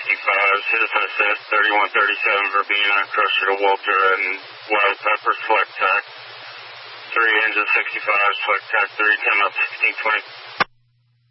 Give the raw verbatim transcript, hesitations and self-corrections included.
fifty-five, Citizen Assist, thirty-one thirty-seven, Verbena, Crusher to Walter, and Wild Pepper, Select Tac. three engine sixty-five, Select Tac, three, ten up, sixteen twenty.